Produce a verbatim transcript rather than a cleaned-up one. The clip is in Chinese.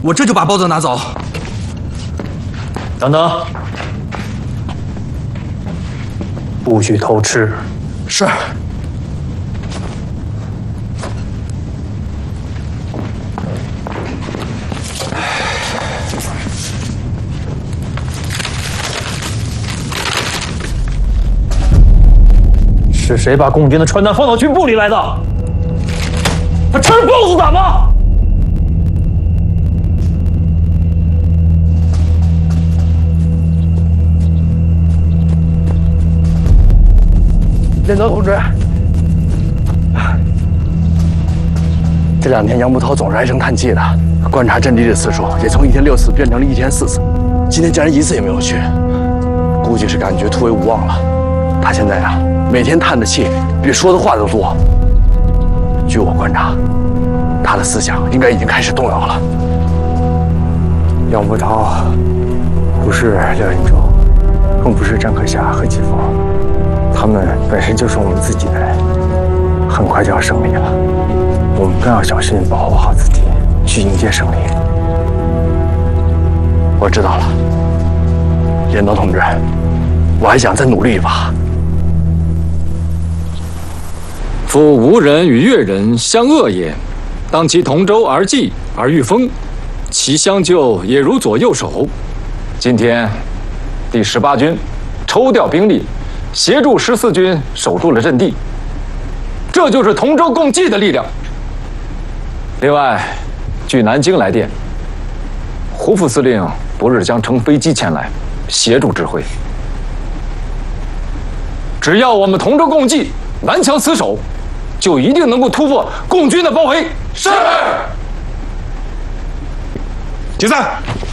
我这就把包子拿走。 等等，不许偷吃。 是。 是谁把共军的传单放到军部里来的？他吃豹子胆吗？ 连德同志，这两天杨步涛总是唉声叹气的，观察阵地的次数也从一天六次变成了一天四次，今天竟然一次也没有去，估计是感觉突围无望了。他现在啊，每天叹的气比说的话都多。据我观察，他的思想应该已经开始动摇了。 杨步涛不是廖延洲，更不是张克夏和季风，他们本身就是我们自己的人，很快就要胜利了，我们更要小心保护好自己，去迎接胜利。 我知道了，镰刀同志，我还想再努力一把。 夫吴人与越人相恶也，当其同舟而济而御风，其相救也如左右手。今天，第十八军抽调兵力，协助十四军守住了阵地，这就是同舟共济的力量。另外，据南京来电，胡副司令不日将乘飞机前来协助指挥。只要我们同舟共济，顽强死守，就一定能够突破共军的包围。是。 解散。